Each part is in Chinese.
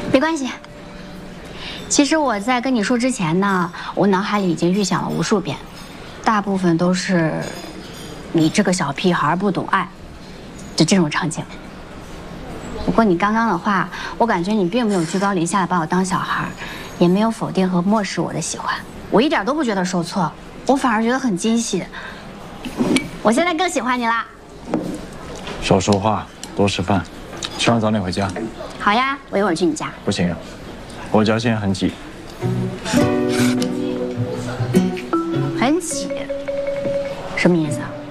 没关系。其实我在跟你说之前呢，我脑海里已经预想了无数遍，大部分都是你这个小屁孩不懂爱，就这种场景。不过你刚刚的话，我感觉你并没有居高临下的把我当小孩，也没有否定和漠视我的喜欢，我一点都不觉得受挫，我反而觉得很惊喜。我现在更喜欢你啦。 少说话，多吃饭，吃完早点回家。 好呀，我一会儿去你家。 不行，我家现在很挤。 很挤，什么意思啊？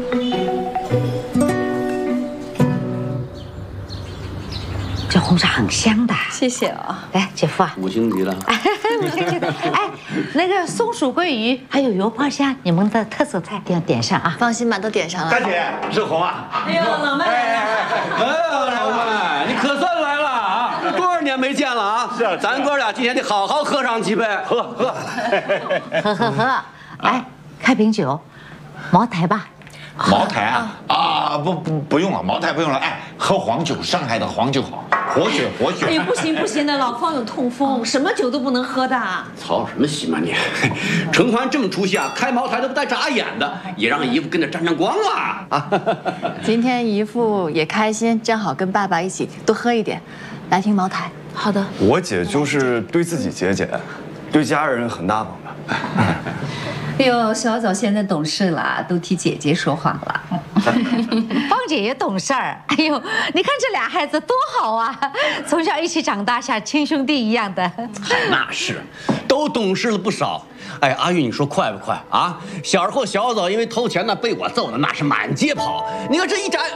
这红茶很香的， 谢谢啊。 来，姐夫啊， 五星级了。 五星级的。哎，那个松鼠桂鱼还有油泡虾，你们的特色菜要点上啊。 放心吧，都点上了。 大姐，是红啊！ 哎呦，老妹儿， 老妹，你可算来了啊！多少年没见了啊！ 是啊， 咱哥俩今天得好好喝上几杯。喝。 喝。哎，开瓶酒，茅台吧。 茅台啊不用了，茅台不用了。哎，喝黄酒，上海的黄酒好，活血。 哎呦，不行的，老方有痛风，什么酒都不能喝的。 操什么心嘛你！陈欢这么出息啊，开茅台都不带眨眼的，也让姨夫跟着沾沾光啊！ 今天姨父也开心，正好跟爸爸一起多喝一点，来瓶茅台。好的。 我姐就是对自己节俭，对家人很大方的。 哎呦，小枣现在懂事了，都替姐姐说话了。 芳姐也懂事儿。哎呦，你看这俩孩子多好啊，从小一起长大，像亲兄弟一样的。 那是，都懂事了不少。哎，阿玉，你说快不快啊？小时候小枣因为偷钱呢，被我揍的那是满街跑。你看这一展，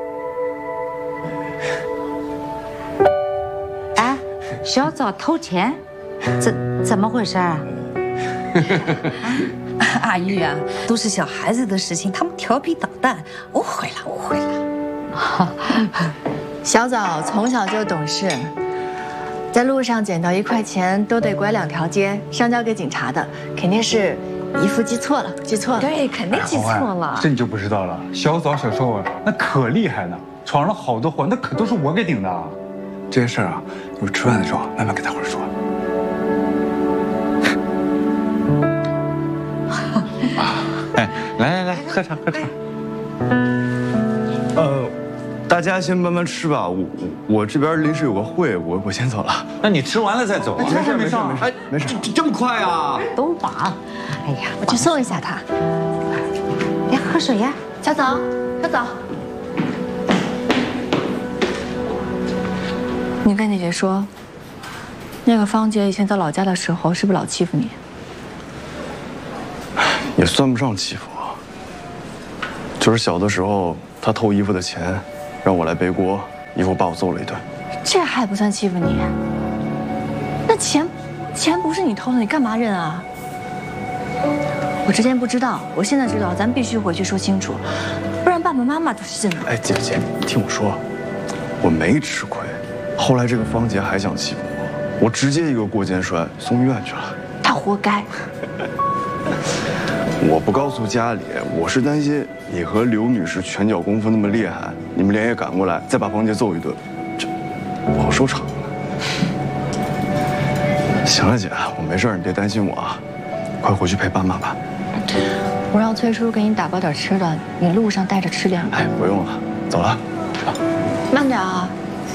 哎，小枣偷钱，怎么回事啊？ 阿玉啊，都是小孩子的事情，他们调皮捣蛋，误会了。 小枣从小就懂事，在路上捡到1块钱都得拐2条街，上交给警察的，肯定是姨父记错了。 对，肯定记错了。 这你就不知道了。小枣小时候那可厉害了，闯了好多祸，那可都是我给顶的。这些事儿啊，就是吃饭的时候慢慢跟大伙儿说。 哎，来，喝茶。 大家先慢慢吃吧，我这边临时有个会，我先走了。 那你吃完了再走啊？ 没事。 这么快啊？ 都忙。哎呀， 我去送一下他。 来喝水呀， 小枣，你跟姐姐说，那个芳姐以前在老家的时候，是不是老欺负你？ 也算不上欺负，就是小的时候她偷姨夫的钱，让我来背锅，姨夫把我揍了一顿。 这还不算欺负你？那钱不是你偷的，你干嘛认啊？我之前不知道，我现在知道，咱必须回去说清楚，不然爸爸妈妈都是真的。 哎，姐，你听我说，我没吃亏。后来这个芳姐还想欺负我直接一个过肩摔送医院去了。 她活该。 我不告诉家里，我是担心你和刘女士拳脚功夫那么厉害，你们连夜赶过来，再把芳姐揍一顿，这不好收场。行了，姐，我没事，你别担心我啊，快回去陪爸妈吧。 我让崔叔给你打包点吃的，你路上带着吃点。 哎，不用了，走了。 慢点啊。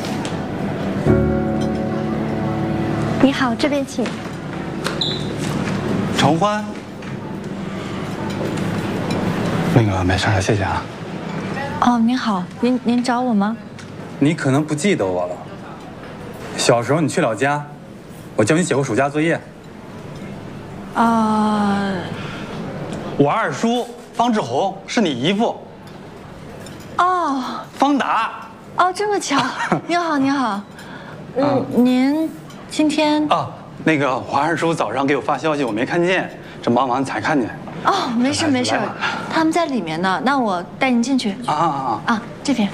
你好，这边请。 承欢。那个没事了，谢谢啊。 哦，您好，您找我吗？ 你可能不记得我了。小时候你去老家，我叫你写过暑假作业。我二叔方志宏是你姨父。 哦， 方达。 哦，这么巧。您好。您今天那个我二叔早上给我发消息，我没看见，这忙完才看见。 哦，没事，他们在里面呢。那我带您进去。这边。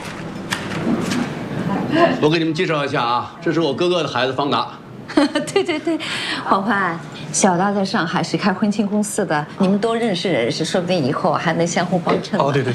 我给你们介绍一下啊，这是我哥哥的孩子方达。 对，欢欢，小达在上海是开婚庆公司的，你们多认识，说不定以后还能相互帮衬。 哦，对。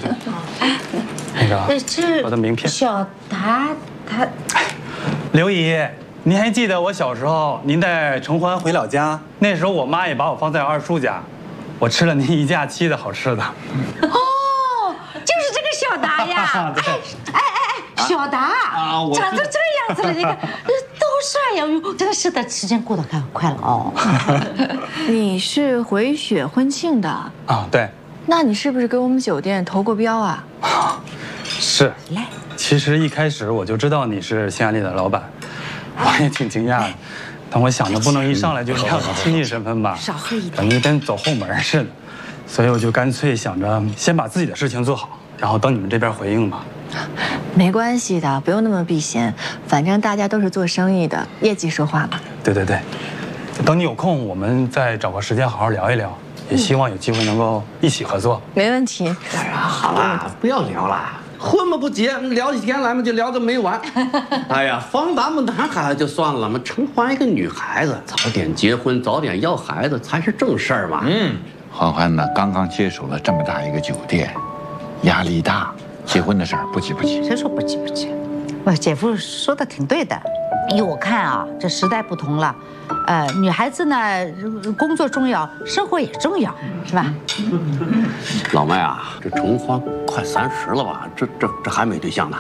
那个， 这我的名片。 小达他， 刘姨， 您还记得我小时候，您带承欢回老家，那时候我妈也把我放在二叔家，我吃了您1假期的好吃的。 哦，就是这个小达呀！哎，小达啊，长成这个样子了，你看多帅呀！哟，真是的，时间过得很快了哦。 你是回雪婚庆的啊？对。 那你是不是给我们酒店投过标啊？ 是。其实一开始我就知道你是新安利的老板，我也挺惊讶的。但我想着不能一上来就这样亲戚身份吧， 少喝一点， 感觉跟走后门似的。所以我就干脆想着先把自己的事情做好，然后等你们这边回应吧。 没关系的，不用那么避嫌，反正大家都是做生意的，业绩说话嘛。 对，等你有空，我们再找个时间好好聊一聊。也希望有机会能够一起合作。 没问题。 好了，不要聊了，婚嘛不结，聊几天来嘛就聊个没完。哎呀，方达嘛男孩子就算了嘛，承欢一个女孩子，早点结婚，早点要孩子才是正事儿嘛。 欢欢呢刚刚接手了这么大一个酒店，压力大，结婚的事儿不急。 谁说不急？我姐夫说的挺对的，因为我看啊，这时代不同了。女孩子呢，工作重要，生活也重要，是吧？ 老麦啊，这承欢快30了吧？这还没对象呢？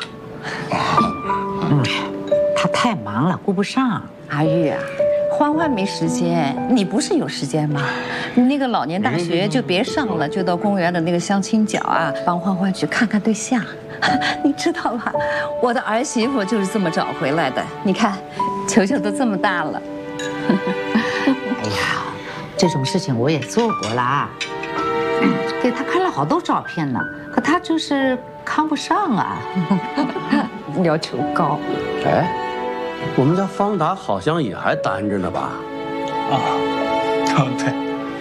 他太忙了，顾不上。 阿玉啊，欢欢没时间，你不是有时间吗？你那个老年大学就别上了，就到公园的那个相亲角啊，帮欢欢去看看对象。你知道吧？我的儿媳妇就是这么找回来的。你看，球球都这么大了。 哎呀，这种事情我也做过了啊，给他看了好多照片呢，可他就是看不上啊， 要求高。 哎，我们家方达好像也还单着呢吧？ 对。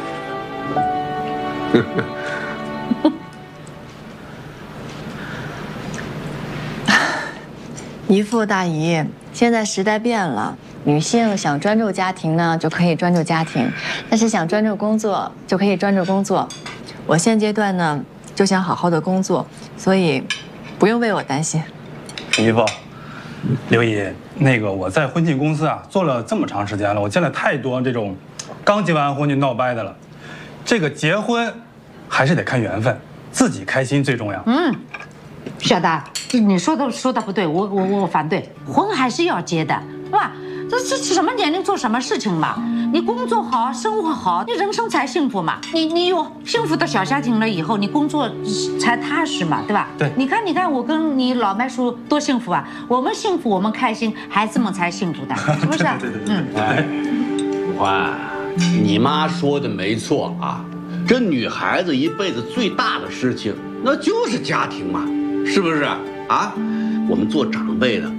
姨父大姨，现在时代变了，女性想专注家庭呢，就可以专注家庭；但是想专注工作，就可以专注工作。我现阶段呢，就想好好的工作，所以不用为我担心。 姨父，刘姨，那个我在婚庆公司啊做了这么长时间了，我见了太多这种刚结完婚就闹掰的了。这个结婚还是得看缘分，自己开心最重要。 小达，你说的不对，我反对，婚还是要结的，是吧？这什么年龄做什么事情嘛？你工作好，生活好，你人生才幸福嘛。你有幸福的小家庭了以后，你工作才踏实嘛，对吧？ 对。 你看，我跟你老麦叔多幸福啊！我们幸福，我们开心，孩子们才幸福的，是不是？ 对。欢，你妈说的没错啊，这女孩子一辈子最大的事情，那就是家庭嘛。是不是啊？我们做长辈的